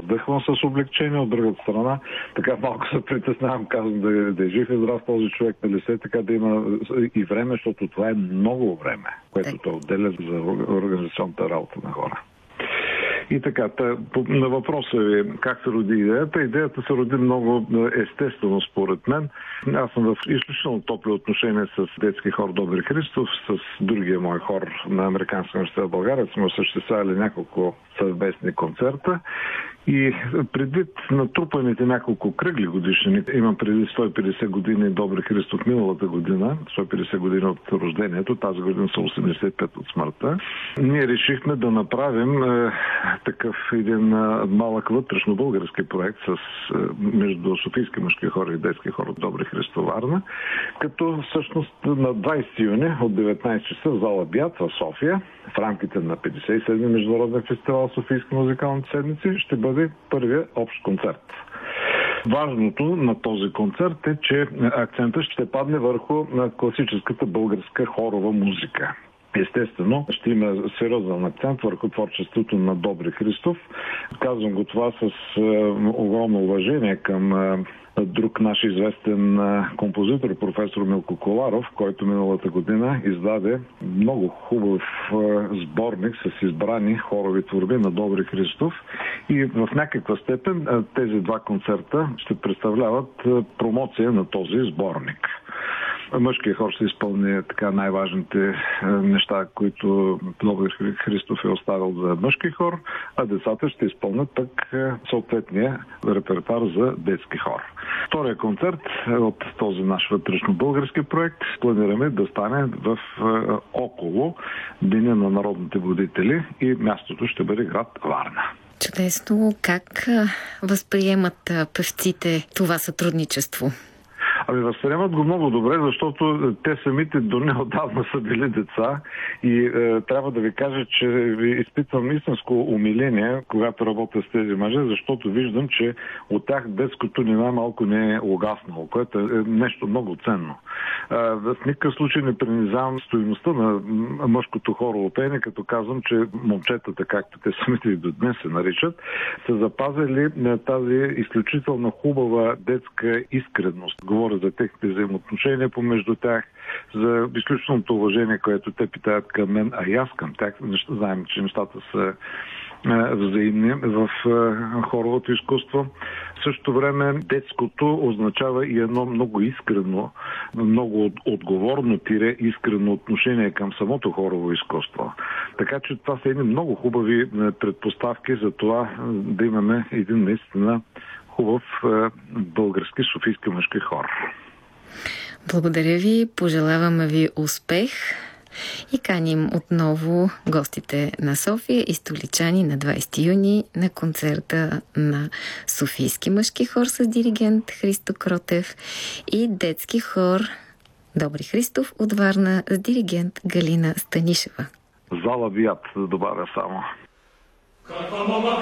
въздъхвам с облегчение, от другата страна така малко се притеснявам, казвам да е жив и здрав този човек, нали се, така да има и време, защото това е много време, което той отделя за организационната работа на хора. И така, на въпроса ви как се роди идеята. Идеята се роди много естествено според мен. Аз съм в изключително топли отношения с детски хор Добри Христов, с другия мой хор на Американския университет в България. Сме осъществявали няколко съвместни концерта. И предвид натрупаните няколко кръгли годишни, имам преди 150 години Добри Христов миналата година, 150 години от рождението, тази година са 85 от смъртта, ние решихме да направим такъв един малък вътрешно български проект между Софийски мъжки хор и детски хор от Добри Христов Варна, като всъщност на 20 юни от 19 часа в зала Бяд в София, в рамките на 57-ми Международен фестивал Софийски музикални седмици, ще бъде първия общ концерт. Важното на този концерт е, че акцентът ще падне върху класическата българска хорова музика. Естествено, ще има сериозен акцент върху творчеството на Добри Христов. Казвам го това с огромно уважение към друг наш известен композитор, професор Милко Коларов, който миналата година издаде много хубав сборник с избрани хорови творби на Добри Христов. И в някаква степен тези два концерта ще представляват промоция на този сборник. Мъжкият хор ще изпълни така най-важните неща, които Добри Христов е оставил за мъжки хор, а децата ще изпълнят пък съответния репертуар за детски хор. Втория концерт от този наш вътрешно български проект планираме да стане в около Деня на народните будители и мястото ще бъде град Варна. Чудесно. Как възприемат певците това сътрудничество? Възприемат го много добре, защото те самите до неотдавна са били деца и трябва да ви кажа, че изпитвам истинско умиление, когато работя с тези мъже, защото виждам, че от тях детското ни най-малко не е угаснало, което е нещо много ценно. В никакъв случай не принизявам стойността на мъжкото хорово пеене, като казвам, че момчетата, както те самите и до днес се наричат, са запазили тази изключително хубава детска искреност. Говоря за техните взаимоотношения помежду тях, за изключителното уважение, което те питаят към мен, а и аз към тях. Знаем, че нещата са взаимни в хоровото изкуство. В същото време детското означава и едно много искрено, много отговорно искрено отношение към самото хорово изкуство. Така че това са едни много хубави предпоставки за това да имаме един наистина хубав български софийски мъжки хор. Благодаря ви, пожелаваме ви успех и каним отново гостите на София и столичани на 20 юни на концерта на Софийски мъжки хор с диригент Христо Кротев и детски хор Добри Христов от Варна с диригент Галина Станишева. Зала Бият, да добавя само.